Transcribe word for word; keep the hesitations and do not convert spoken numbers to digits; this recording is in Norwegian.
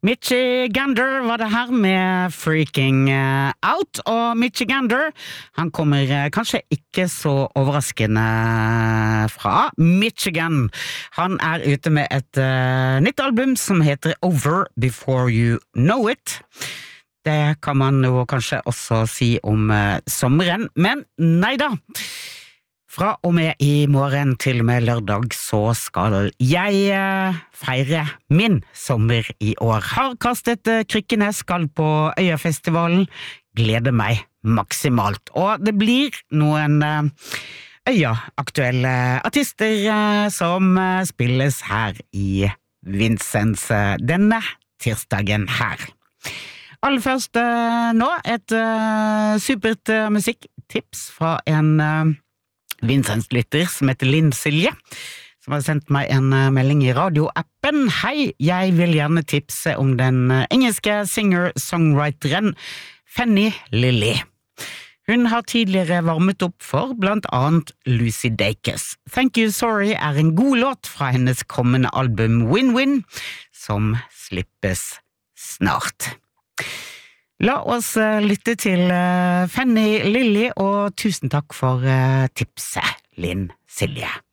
Michigander var det her med Freaking Out, og Michigander, han kommer kanskje ikke så overraskende fra Michigan. Han er ute med et uh, nytt album som heter Over Before You Know It. Det kan man jo kanskje også si om uh, sommeren, men neida. Fra og med i morgen til og med lørdag så skal jeg uh, feire min sommer i år. Har kastet uh, krykkene, skal på Øyafestivalen, gleder meg maksimalt. Og det blir noen uh, Øya-aktuelle artister uh, som uh, spilles her i Vincents uh, denne tirsdagen her. Aller først uh, nå et uh, supert uh, musikktips fra en uh, Vincents lytter som heter Linn Silje, som har sendt meg en uh, melding i radioappen. Hei, jeg vil gjerne tipse om den uh, engelske singer-songwriteren Fanny Lilly. Hun har tidligere varmet opp for blant annet Lucy Dacus. Thank You Sorry er en god låt fra hennes kommende album Win-Win, som slippes snart. La oss uh, lytte til uh, Fanny Lilly, og tusen takk for uh, tipset, Linn Silje.